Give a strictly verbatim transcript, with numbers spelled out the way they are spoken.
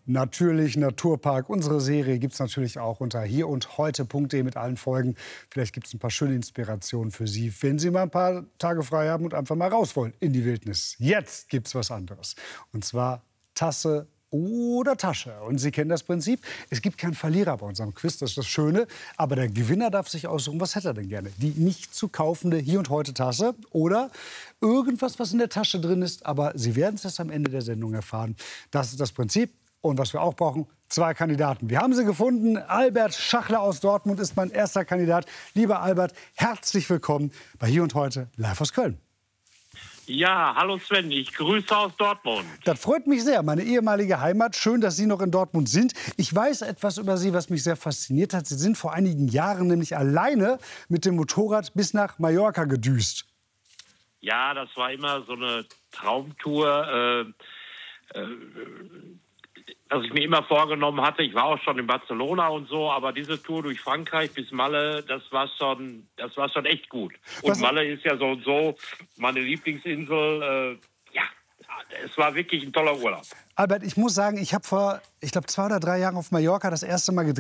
Natürlich Naturpark. Unsere Serie gibt es natürlich auch unter hier und heute punkt de mit allen Folgen. Vielleicht gibt es ein paar schöne Inspirationen für Sie, wenn Sie mal ein paar Tage frei haben und einfach mal raus wollen in die Wildnis. Jetzt gibt es was anderes. Und zwar Tasse oder Tasche. Und Sie kennen das Prinzip. Es gibt keinen Verlierer bei unserem Quiz, das ist das Schöne. Aber der Gewinner darf sich aussuchen, was hätte er denn gerne? Die nicht zu kaufende Hier und Heute Tasse oder irgendwas, was in der Tasche drin ist. Aber Sie werden es erst am Ende der Sendung erfahren. Das ist das Prinzip. Und was wir auch brauchen, zwei Kandidaten. Wir haben sie gefunden. Albert Schachler aus Dortmund ist mein erster Kandidat. Lieber Albert, herzlich willkommen bei Hier und Heute live aus Köln. Ja, hallo Sven, ich grüße aus Dortmund. Das freut mich sehr, meine ehemalige Heimat. Schön, dass Sie noch in Dortmund sind. Ich weiß etwas über Sie, was mich sehr fasziniert hat. Sie sind vor einigen Jahren nämlich alleine mit dem Motorrad bis nach Mallorca gedüst. Ja, das war immer so eine Traumtour, äh, äh, was ich mir immer vorgenommen hatte. Ich war auch schon in Barcelona und so, aber diese Tour durch Frankreich bis Malle, das war schon, das war schon echt gut. Und was? Malle ist ja so und so meine Lieblingsinsel. Äh, ja, es war wirklich ein toller Urlaub. Albert, ich muss sagen, ich habe vor, ich glaube, zwei oder drei Jahren auf Mallorca das erste Mal gedreht.